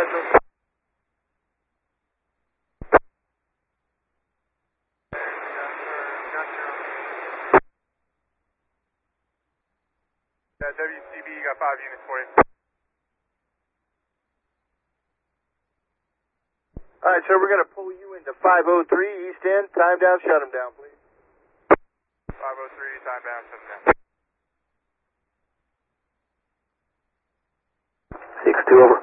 WCB, you got 5 units for you. Alright, sir, we're going to pull you into 503 East End. Time down, shut him down, please. 503, time down, shut down. 6-2 over.